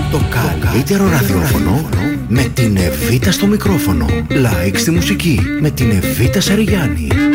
Το καλύτερο ραδιόφωνο με την Εβίτα στο μικρόφωνο. Like στη μουσική με την Εβίτα Σαριγιάννη.